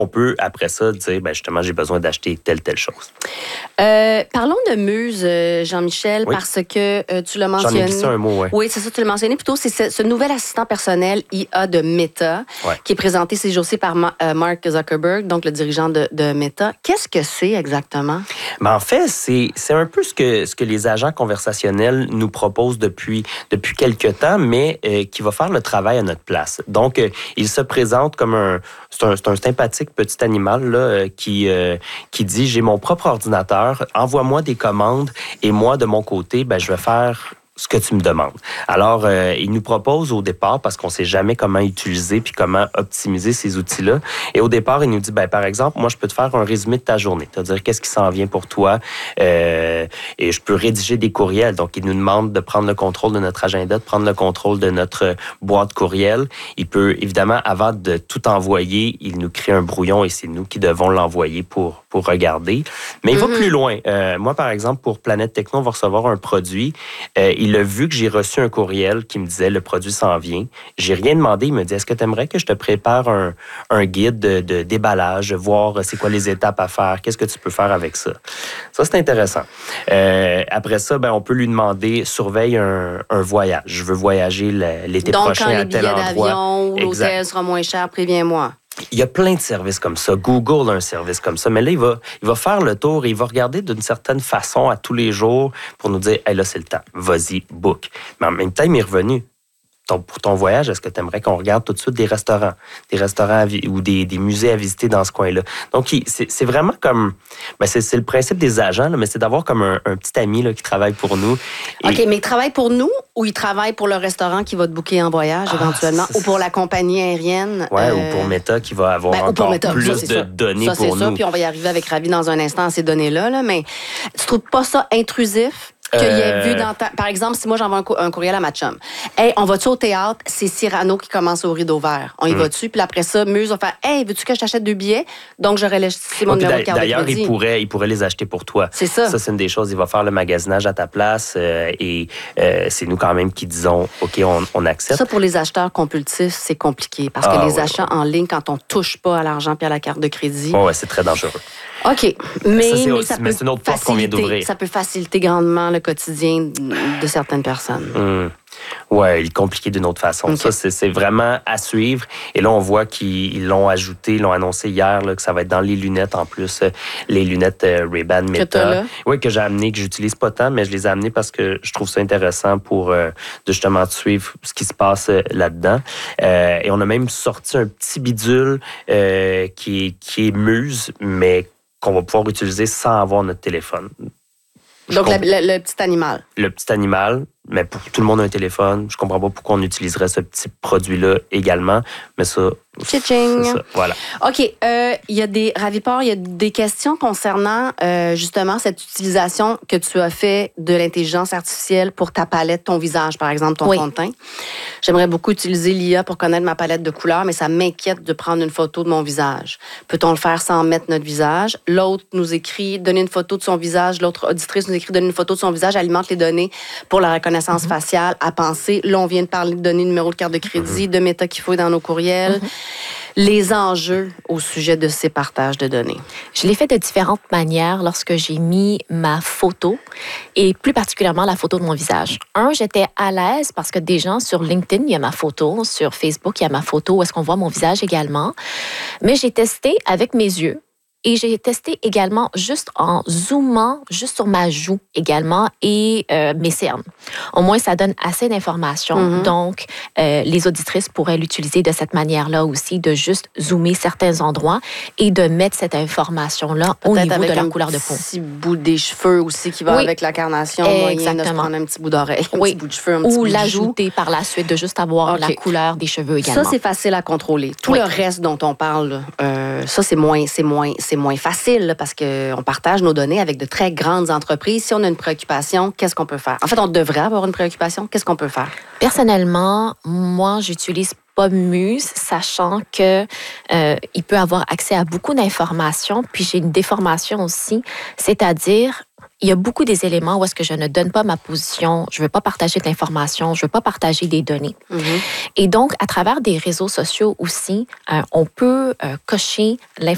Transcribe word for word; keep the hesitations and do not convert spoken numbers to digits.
on peut, après ça, dire, ben justement, j'ai besoin d'acheter telle, telle chose. Euh, parlons de Muse, Jean-Michel, oui. parce que euh, tu l'as mentionné. J'en ai glissé un mot, oui. Oui, c'est ça, tu l'as mentionné. Plutôt, c'est ce, ce nouvel assistant personnel I A de Meta, ouais. qui est présenté ces jours-ci par Ma- euh, Mark Zuckerberg, donc le dirigeant de, de Meta. Qu'est-ce que c'est exactement? Ben, en fait, c'est, c'est un peu ce que, ce que les agents conversationnels nous proposent depuis, depuis quelques temps, mais euh, qui va faire le travail à notre place. Donc, euh, il se présente comme un... C'est un, c'est un sympathique petit animal là, euh, qui, euh, qui dit « J'ai mon propre ordinateur, envoie-moi des commandes et moi, de mon côté, ben, je vais faire... » ce que tu me demandes. Alors, euh, il nous propose au départ, parce qu'on ne sait jamais comment utiliser puis comment optimiser ces outils-là. Et au départ, il nous dit, ben, par exemple, moi, je peux te faire un résumé de ta journée, c'est-à-dire qu'est-ce qui s'en vient pour toi, euh, et je peux rédiger des courriels. Donc, il nous demande de prendre le contrôle de notre agenda, de prendre le contrôle de notre boîte courriel. Il peut, évidemment, avant de tout envoyer, il nous crée un brouillon et c'est nous qui devons l'envoyer pour, pour regarder. Mais il mm-hmm. va plus loin. Euh, moi, par exemple, pour Planète Techno, on va recevoir un produit. Euh, il a vu que j'ai reçu un courriel qui me disait « Le produit s'en vient ». J'ai rien demandé. Il me dit « Est-ce que tu aimerais que je te prépare un, un guide de, de, déballage, voir c'est quoi les étapes à faire, qu'est-ce que tu peux faire avec ça ?» Ça, c'est intéressant. Euh, après ça, ben, on peut lui demander « Surveille un, un voyage. Je veux voyager l'été Donc, prochain à tel endroit. » Donc, quand les billets d'avion ou l'hôtel sera moins cher, préviens-moi. Il y a plein de services comme ça. Google a un service comme ça. Mais là, il va, il va faire le tour et il va regarder d'une certaine façon à tous les jours pour nous dire « Hey, là, c'est le temps. Vas-y, book. » Mais en même temps, il m'est revenu. Ton, pour ton voyage, est-ce que tu aimerais qu'on regarde tout de suite des restaurants, des restaurants à vi- ou des, des musées à visiter dans ce coin-là? Donc, il, c'est, c'est vraiment comme... Ben c'est, c'est le principe des agents, là, mais c'est d'avoir comme un, un petit ami là, qui travaille pour nous. Et... OK, mais il travaille pour nous ou il travaille pour le restaurant qui va te booker en voyage ah, éventuellement ou pour la compagnie aérienne? Oui, euh... ou pour Meta qui va avoir ben, encore Meta, plus ça, de ça. données ça, pour nous. Ça, c'est ça, puis on va y arriver avec Ravi dans un instant à ces données-là. Là, mais tu trouves pas ça intrusif? Qu'il y ait vu dans ta... Par exemple, si moi j'envoie un, co- un courriel à ma chum, hey, on va-tu au théâtre? C'est Cyrano qui commence au rideau vert. On y mm. va-tu? Puis après ça, Muse va faire, hey, veux-tu que je t'achète deux billets? Donc j'aurais laissé mon oh, numéro de carte de crédit. D'ailleurs, il pourrait, il pourrait les acheter pour toi. C'est ça. Ça, c'est une des choses. Il va faire le magasinage à ta place euh, et euh, c'est nous quand même qui disons, OK, on, on accepte. Ça, pour les acheteurs compulsifs, c'est compliqué parce que ah, les ouais, achats ouais. en ligne, quand on touche pas à l'argent puis à la carte de crédit. Oh, ouais, c'est très dangereux. OK. Mais, ça, c'est, mais, ça mais peut c'est une autre porte qu'on vient d'ouvrir. Ça peut faciliter grandement le quotidien de certaines personnes. Mmh. Oui, il est compliqué d'une autre façon. Okay. Ça, c'est, c'est vraiment à suivre. Et là, on voit qu'ils l'ont ajouté, ils l'ont annoncé hier, là, que ça va être dans les lunettes en plus, euh, les lunettes euh, Ray-Ban Meta. Oui, que j'ai amené, que j'utilise pas tant, mais je les ai amenées parce que je trouve ça intéressant pour euh, de justement suivre ce qui se passe euh, là-dedans. Euh, et on a même sorti un petit bidule euh, qui, est, qui est Muse, mais qu'on va pouvoir utiliser sans avoir notre téléphone. Donc, comp- le, le, le petit animal. Le petit animal, mais pour tout le monde a un téléphone. Je comprends pas pourquoi on utiliserait ce petit produit-là également, mais ça, Tching. c'est ça. Voilà. OK. Il euh, y a des, Raviport, il y a des questions concernant euh, justement cette utilisation que tu as fait de l'intelligence artificielle pour ta palette, ton visage, par exemple, ton oui. fond de teint. J'aimerais beaucoup utiliser l'I A pour connaître ma palette de couleurs, mais ça m'inquiète de prendre une photo de mon visage. Peut-on le faire sans mettre notre visage? L'autre nous écrit, donner une photo de son visage. L'autre auditrice nous écrit, donner une photo de son visage, alimente les données pour la reconnaissance mm-hmm. faciale, à penser. Là, on vient de parler de donner numéro de carte de crédit, mm-hmm. de méta qu'il faut dans nos courriels. Mm-hmm. Les enjeux au sujet de ces partages de données. Je l'ai fait de différentes manières lorsque j'ai mis ma photo et plus particulièrement la photo de mon visage. Un, j'étais à l'aise parce que des gens sur LinkedIn, il y a ma photo, sur Facebook, il y a ma photo où est-ce qu'on voit mon visage également. Mais j'ai testé avec mes yeux. Et j'ai testé également juste en zoomant, juste sur ma joue également et euh, mes cernes. Au moins, ça donne assez d'informations. Mm-hmm. Donc, euh, les auditrices pourraient l'utiliser de cette manière-là aussi, de juste zoomer certains endroits et de mettre cette information-là peut-être au niveau avec de leur un couleur de peau. Un petit bout des cheveux aussi qui va oui. avec la carnation. Exactement. Moyen de se prendre un petit bout d'oreille, un oui. petit bout de cheveux, un petit Ou bout de l'ajouter joue. par la suite, de juste avoir okay. la couleur des cheveux également. Ça, c'est facile à contrôler. Tout oui. le reste dont on parle, euh, ça, c'est moins, c'est moins, c'est moins facile. Parce qu'on partage nos données avec de très grandes entreprises. Si on a une préoccupation, qu'est-ce qu'on peut faire? En fait, on devrait avoir une préoccupation. Qu'est-ce qu'on peut faire? Personnellement, moi, j'utilise pas Muse, sachant que euh, il peut avoir accès à beaucoup d'informations. Puis j'ai une déformation aussi, c'est-à-dire il y a beaucoup des éléments où est-ce que je ne donne pas ma position, je ne veux pas partager de l'information, je ne veux pas partager des données. Mm-hmm. Et donc, à travers des réseaux sociaux aussi, euh, on peut euh, cocher